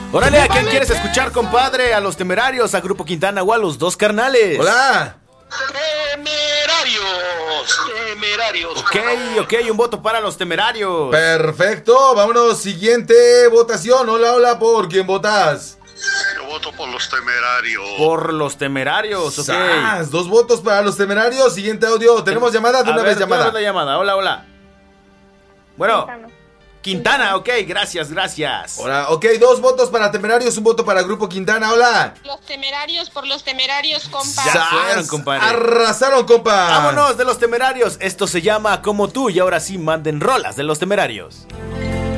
Órale, ¿a quién quieres escuchar, compadre? ¿A los Temerarios, a Grupo Quintana o a los Dos Carnales? Hola. Temerarios. Ok, un voto para los Temerarios. Perfecto, vámonos, siguiente votación. Hola, ¿por quién votas? Yo voto por los Temerarios. Por los Temerarios, ok. ¡Sas! 2 votos para los Temerarios. Siguiente audio. ¿Tenemos llamada? De una vez llamada. La llamada. Hola. Bueno. Quintana, ok, gracias. Hola, ok, 2 votos para Temerarios, 1 voto para Grupo Quintana, hola. Los Temerarios, por los Temerarios, compa. Ya fueron, compadre. Arrasaron, compa. Vámonos de los Temerarios. Esto se llama Como Tú y ahora sí manden rolas de los Temerarios.